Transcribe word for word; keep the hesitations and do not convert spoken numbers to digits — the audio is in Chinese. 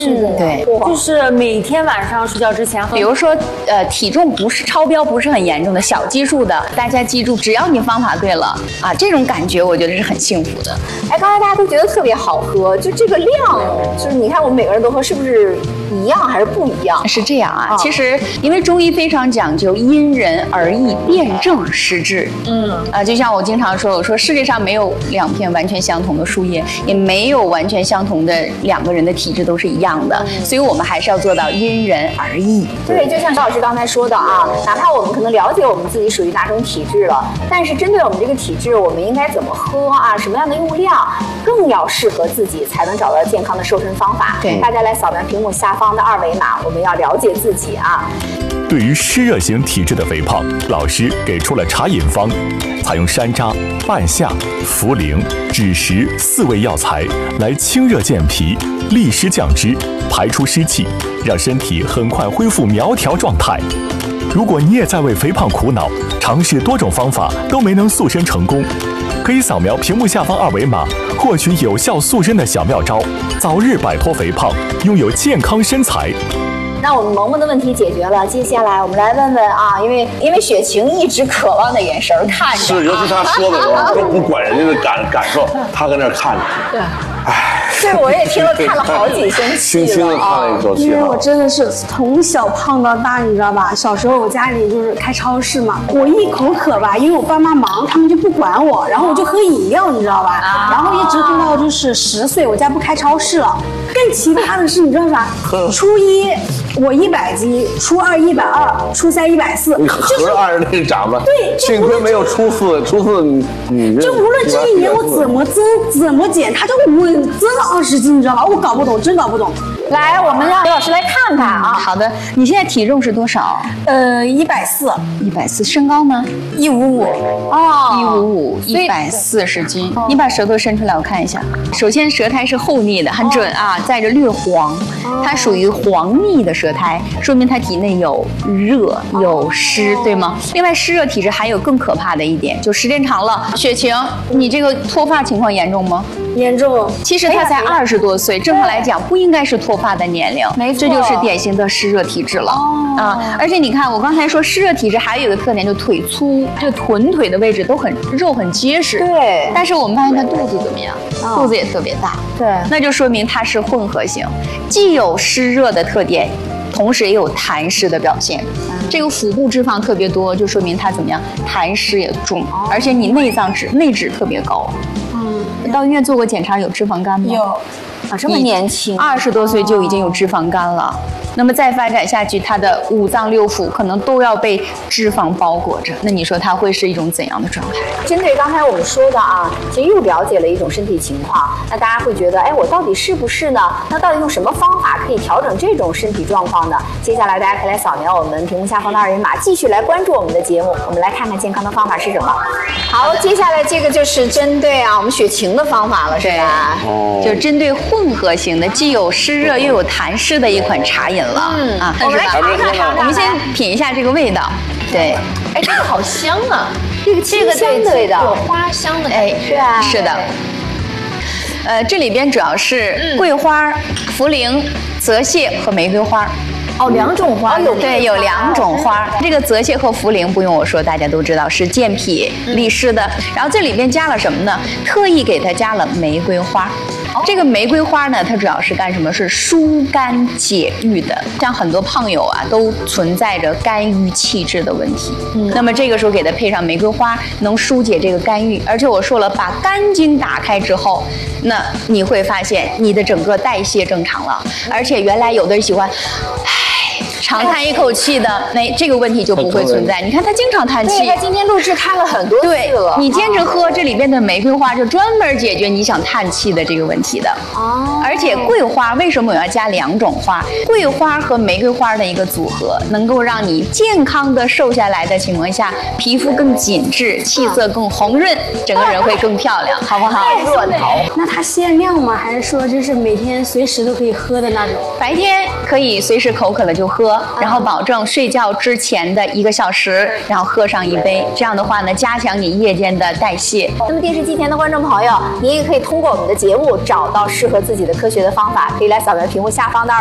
嗯，对， 就是每天晚上睡觉之前喝。 比如说，呃，体重不是超标，不是很严重的小基数的，大家记住，只要你方法对了啊，这种感觉我觉得是很幸福的。 哎，刚才大家都觉得特别好喝，就这个量，就是你看我们每个人都喝，是不是一样还是不一样？ 是这样啊， 哦、 其实因为中医非常讲究因人而异，辨证施治。嗯，啊，就像我经常说，我说世界上没有两片完全相同的树叶，也没有完全相同的两个人的体质都是一样的，嗯、所以我们还是要做到因人而异。 对，就像高老师刚才说的啊，哪怕我们可能了解我们自己属于哪种体质了，但是针对我们这个体质，我们应该怎么喝啊？什么样的用量更要适合自己，才能找到健康的瘦身方法？ 对， 大家来扫描屏幕下方的二维码，我们要了解自己啊。 对于湿热型体质的肥胖，老师给出了茶饮方，采用山楂、半夏、茯苓、枳实四味药材来清热健脾、利湿降脂、排出湿气，让身体很快恢复苗条状态。如果你也在为肥胖苦恼，尝试多种方法都没能塑身成功，可以扫描屏幕下方二维码，获取有效塑身的小妙招，早日摆脱肥胖，拥有健康身材。 那我们萌萌的问题解决了，接下来我们来问问啊，因为因为雪晴一直渴望的眼神看着， 是，尤其他说的时候都不管人家的感感受，他搁那看着。 对，哎，这我也听了看了好几星期了， 轻轻的看了一口气。 因为我真的是从小胖到大，你知道吧？小时候我家里就是开超市嘛，我一口渴吧，因为我爸妈忙，他们就不管我，然后我就喝饮料，你知道吧？然后一直喝到就是十岁，我家不开超市了。更奇葩的是，你知道啥？初一我一百斤，初二一百二，初三一百四， 你合着按着那长吧。 对， 幸亏没有初四，初四你你就无论这一年我怎么增怎么减，它就稳增了二十斤，你知道吧？我搞不懂，真搞不懂。 来，我们让刘老师来看看啊。 好的，你现在体重是多少？ 呃，一百四， 一百四。身高呢？ 一五五。 哦，一五五，一百四十斤。你把舌头伸出来，我看一下。首先，舌苔是厚腻的，很准啊，带着略黄，它属于黄腻的舌苔，说明它体内有热有湿，对吗？另外，湿热体质还有更可怕的一点，就时间长了，雪晴，你这个脱发情况严重吗？ 严重。 其实他才二十多岁，正常来讲不应该是脱发的年龄， 没错， 这就是典型的湿热体质了。哦啊，而且你看，我刚才说湿热体质还有一个特点，就腿粗，这个臀腿的位置都很肉很结实。 对。 但是我们发现他肚子怎么样？哦、肚子也特别大。 对。 那就说明它是混合型，既有湿热的特点，同时也有痰湿的表现。嗯、这个腹部脂肪特别多，就说明它怎么样？痰湿也重，哦、而且你内脏脂内脂特别高。嗯，到医院做过检查，有脂肪肝吗？ 有。 啊，这么年轻， 二十多岁就已经有脂肪肝了。那么再发展下去，他的五脏六腑可能都要被脂肪包裹着。那你说他会是一种怎样的状态？ 针对刚才我们说的啊，其实又了解了一种身体情况。那大家会觉得，哎，我到底是不是呢？那到底用什么方法可以调整这种身体状况呢？接下来大家可以来扫描我们屏幕下方的二维码，继续来关注我们的节目。我们来看看健康的方法是什么。好，接下来这个就是针对啊我们雪晴的方法了，是吧？ 哦，就针对混合型的，既有湿热又有痰湿的一款茶饮了。嗯啊， 我们来尝尝尝， 我们先品一下这个味道。对， 哎，这个好香啊！ 这个这个香的味道， 有花香的感觉。 哎， 是啊， 是的。呃，这里边主要是桂花、茯苓、泽泻和玫瑰花。 哦，两种花， 有对，有两种花。这个泽泻和茯苓不用我说，大家都知道是健脾利湿的。然后这里边加了什么呢？特意给它加了玫瑰花。这个玫瑰花呢，它主要是干什么？是疏肝解郁的。像很多胖友啊，都存在着肝郁气滞的问题。嗯，那么这个时候给它配上玫瑰花，能疏解这个肝郁。而且我说了，把肝经打开之后，那你会发现你的整个代谢正常了。而且原来有的人喜欢，唉，长叹一口气的，那这个问题就不会存在。你看他经常叹气， 他今天录制看了很多次了。 你坚持喝这里边的玫瑰花，就专门解决你想叹气的这个问题的。哦，而且桂花为什么我要加两种花？桂花和玫瑰花的一个组合，能够让你健康的瘦下来的情况下，皮肤更紧致，气色更红润，整个人会更漂亮，好不好？ 热头。 那它限量吗？还是说就是每天随时都可以喝的那种？ 白天可以随时口渴了就喝。 喝，然后保证睡觉之前的一个小时，然后喝上一杯。这样的话呢，加强你夜间的代谢。 那么电视机前的观众朋友，您也可以通过我们的节目找到适合自己的科学的方法，可以来扫描屏幕下方的